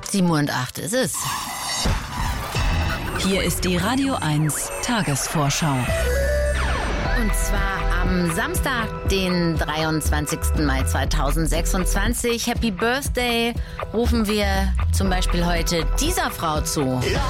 7:08 ist es. Hier ist die Radio 1 Tagesvorschau. Und zwar am Samstag, den 23. Mai 2026. Happy Birthday rufen wir zum Beispiel heute dieser Frau zu.